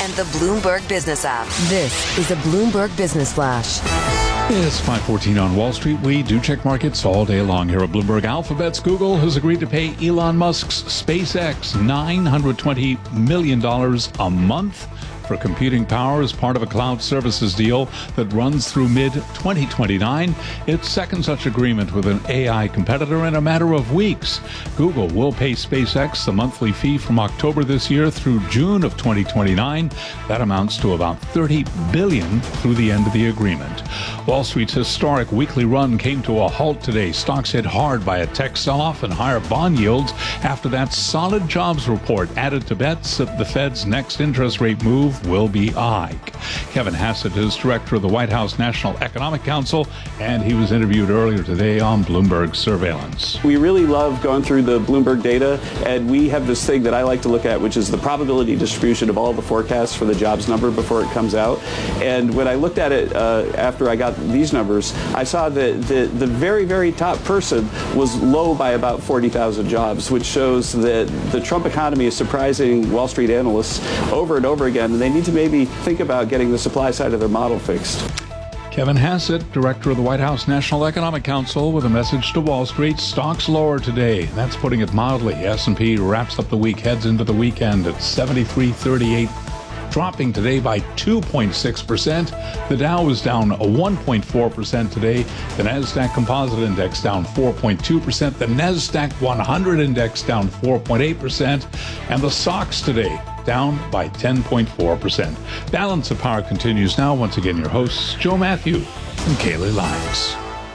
and the Bloomberg Business app. This is the Bloomberg Business Flash. It's 5:14 on Wall Street. We do check markets all day long here at Bloomberg. Alphabet's Google has agreed to pay Elon Musk's SpaceX $920 million a month for computing power as part of a cloud services deal that runs through mid-2029. It's second such agreement with an AI competitor in a matter of weeks. Google will pay SpaceX the monthly fee from October this year through June of 2029. That amounts to about $30 billion through the end of the agreement. Wall Street's historic weekly run came to a halt today. Stocks hit hard by a tech sell-off and higher bond yields after that solid jobs report added to bets that the Fed's next interest rate move will be a hike. Kevin Hassett is director of the White House National Economic Council, and he was interviewed earlier today on Bloomberg Surveillance. We really love going through the Bloomberg data, and we have this thing that I like to look at, which is the probability distribution of all the forecasts for the jobs number before it comes out. And when I looked at it after I got these numbers, I saw that the very, very top person was low by about 40,000 jobs, which shows that the Trump economy is surprising Wall Street analysts over and over again, and they need to maybe think about getting the supply side of their model fixed. Kevin Hassett, director of the White House National Economic Council, with a message to Wall Street. Stocks lower today. That's putting it mildly. S&P wraps up the week, heads into the weekend at 73.38, dropping today by 2.6%. The Dow is down 1.4% today. The NASDAQ Composite Index down 4.2%. The NASDAQ 100 Index down 4.8%. And the SOX today down by 10.4%. Balance of Power continues now. Once again, your hosts, Joe Matthew and Kaylee Lyons.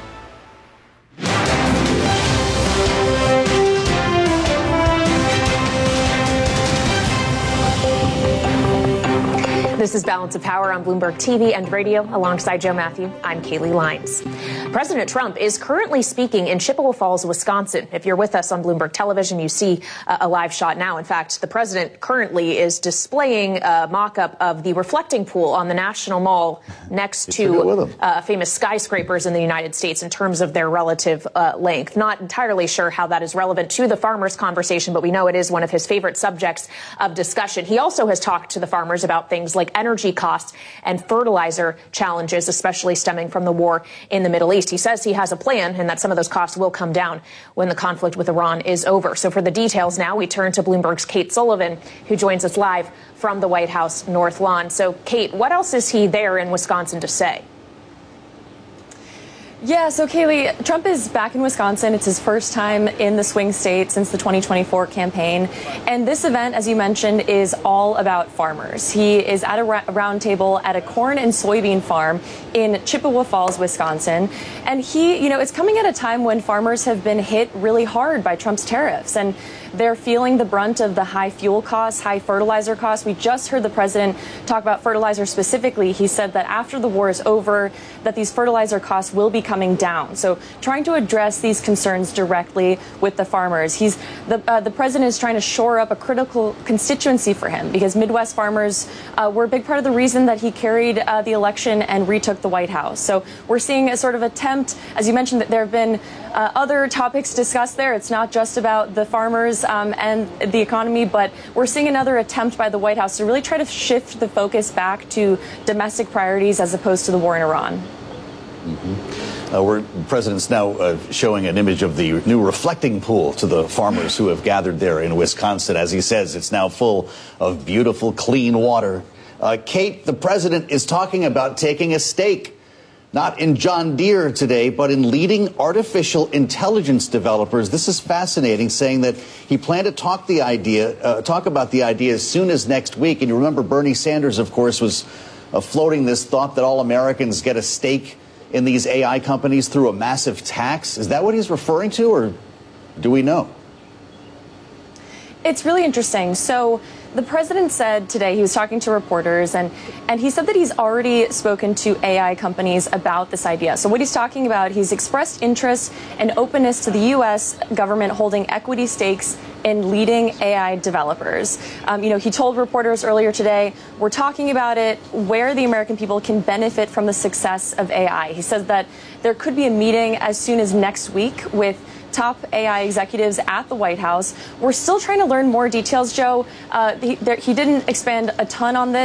This is Balance of Power on Bloomberg TV and radio. Alongside Joe Matthew, I'm Kaylee Lyons. President Trump is currently speaking in Chippewa Falls, Wisconsin. If you're with us on Bloomberg Television, you see a live shot now. In fact, the president currently is displaying a mock-up of the reflecting pool on the National Mall next to famous skyscrapers in the United States in terms of their relative length. Not entirely sure how that is relevant to the farmers' conversation, but we know it is one of his favorite subjects of discussion. He also has talked to the farmers about things like energy costs and fertilizer challenges, especially stemming from the war in the Middle East. He says he has a plan and that some of those costs will come down when the conflict with Iran is over. So for the details now, we turn to Bloomberg's Kate Sullivan, who joins us live from the White House North Lawn. So, Kate, what else is he there in Wisconsin to say? Yeah, so Kaylee, Trump is back in Wisconsin. It's his first time in the swing state since the 2024 campaign. And this event, as you mentioned, is all about farmers. He is at a round table at a corn and soybean farm in Chippewa Falls, Wisconsin. And it's coming at a time when farmers have been hit really hard by Trump's tariffs. And they're feeling the brunt of the high fuel costs, high fertilizer costs. We just heard the president talk about fertilizer specifically. He said that after the war is over, that these fertilizer costs will be coming down. So trying to address these concerns directly with the farmers. The president is trying to shore up a critical constituency for him because Midwest farmers were a big part of the reason that he carried the election and retook the White House. So we're seeing a sort of attempt, as you mentioned, that there have been other topics discussed there. It's not just about the farmers and the economy, but we're seeing another attempt by the White House to really try to shift the focus back to domestic priorities as opposed to the war in Iran. The president's now showing an image of the new reflecting pool to the farmers who have gathered there in Wisconsin. As he says, it's now full of beautiful, clean water. Kate, the president is talking about taking a stake, not in John Deere today, but in leading artificial intelligence developers. This is fascinating, saying that he planned to talk about the idea as soon as next week. And you remember Bernie Sanders, of course, was floating this thought that all Americans get a stake in these AI companies through a massive tax. Is that what he's referring to, or do we know? It's really interesting. So the president said today, he was talking to reporters, and he said that he's already spoken to AI companies about this idea. So what he's talking about, he's expressed interest and openness to the U.S. government holding equity stakes in leading AI developers. He told reporters earlier today, we're talking about it, where the American people can benefit from the success of AI. He says that there could be a meeting as soon as next week with top AI executives at the White House. We're still trying to learn more details, Joe. He didn't expand a ton on this.